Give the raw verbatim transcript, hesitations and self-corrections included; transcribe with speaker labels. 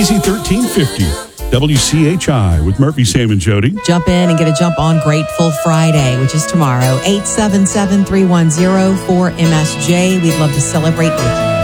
Speaker 1: Z thirteen fifty. W C H I with Murphy, Sam, and Jody.
Speaker 2: Jump in and get a jump on Grateful Friday, which is tomorrow. eight seven seven, three one zero, four M S J. We'd love to celebrate with you.